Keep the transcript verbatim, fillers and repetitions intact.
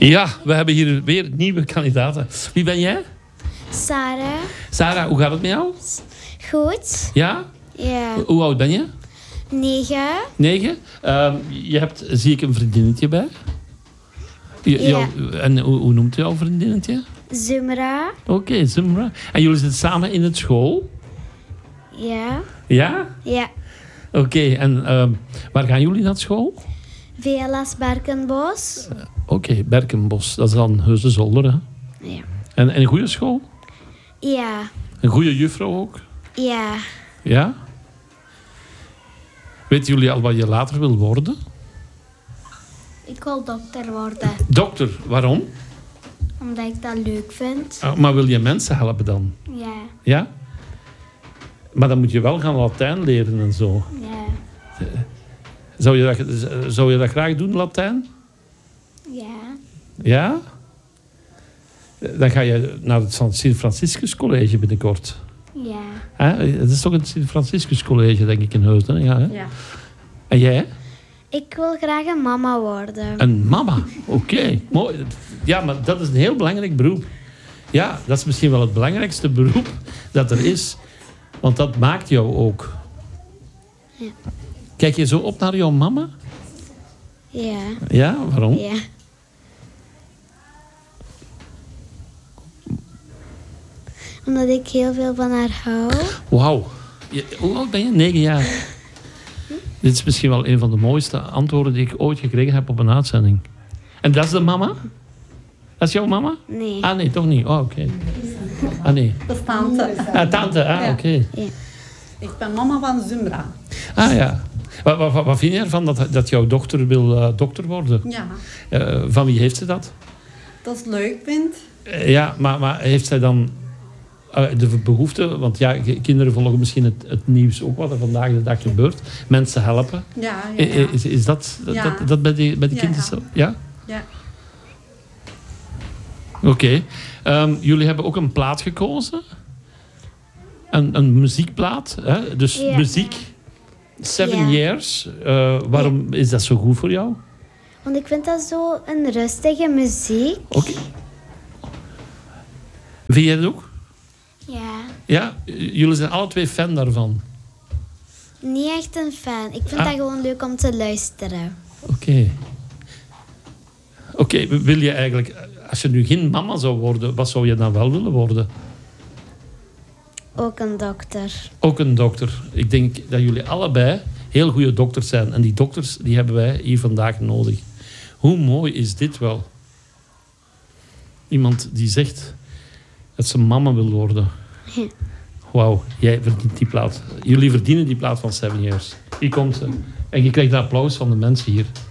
Ja, we hebben hier weer nieuwe kandidaten. Wie ben jij? Sarah. Sarah, hoe gaat het met jou? Goed. Ja? Ja. Hoe oud ben je? Negen. Negen. Um, je hebt, zie ik, een vriendinnetje bij? Je, Ja. jou- en hoe, hoe noemt jouw vriendinnetje? Zumra. Oké, okay, Zumra. En jullie zitten samen in het school? Ja. Ja? Ja. Oké, okay, en um, waar gaan jullie naar school? V L S Berkenbos. Oké, okay, Berkenbos. Dat is dan Heuse Zolder, hè? Ja. En, en een goede school? Ja. Een goede juffrouw ook? Ja. Ja? Weten jullie al wat je later wil worden? Ik wil dokter worden. Dokter, waarom? Omdat ik dat leuk vind. Ah, maar wil je mensen helpen dan? Ja. Ja? Maar dan moet je wel gaan Latijn leren en zo. Ja. Zou je dat, zou je dat graag doen, Latijn? Ja. Ja? Dan ga je naar het Sint Franciscus College binnenkort. Ja. Hè? Het is toch het Sint Franciscus College, denk ik, in Heusden. Ja, hè? Ja. En jij? Ik wil graag een mama worden. Een mama. Oké. Okay. Mooi. Ja, maar dat is een heel belangrijk beroep. Ja, dat is misschien wel het belangrijkste beroep dat er is. Want dat maakt jou ook. Ja. Kijk je zo op naar jouw mama? Ja. Ja, waarom? Ja. Omdat ik heel veel van haar hou. Wauw. Je- Hoe oud ben je? Negen jaar. Dit is misschien wel een van de mooiste antwoorden die ik ooit gekregen heb op een uitzending. En dat is de mama? Dat is jouw mama? Nee. Ah nee, toch niet. Oh, oké. Ah nee. Dat is tante. Ah, tante. Ah, Ja. oké. Ja. Ik ben mama van Zumra. Ah ja. Wat, wat, wat vind je ervan dat, dat jouw dochter wil uh, dokter worden? Ja, Uh, van wie heeft ze dat? dat is leuk vindt. Uh, ja, maar, maar heeft zij dan uh, de behoefte... Want ja, k- kinderen volgen misschien het, het nieuws ook wat er vandaag de dag gebeurt. Mensen helpen. Ja, ja, I- ja. Is, is dat, dat, Ja. dat, dat bij die, bij die Ja, kinderen ja. zo? Ja? Ja. Oké. Okay. Um, jullie hebben ook een plaat gekozen. Een, een muziekplaat. Hè? Dus Ja. muziek. Seven Ja. years. Uh, waarom is dat zo goed voor jou? Want ik vind dat zo een rustige muziek. Oké. Okay. Vind jij het ook? Ja. Ja? Uh, Jullie zijn alle twee fan daarvan. Niet echt een fan. Ik vind Ah. dat gewoon leuk om te luisteren. Oké. Okay. Oké, okay, wil je eigenlijk... Als je nu geen mama zou worden, wat zou je dan wel willen worden? Ook een dokter. Ook een dokter. Ik denk dat jullie allebei heel goede dokters zijn. En die dokters die hebben wij hier vandaag nodig. Hoe mooi is dit wel? Iemand die zegt dat ze mama wil worden. Ja. Wauw, jij verdient die plaat. Jullie verdienen die plaat van Seven Years. Hier komt ze. En je krijgt een applaus van de mensen hier.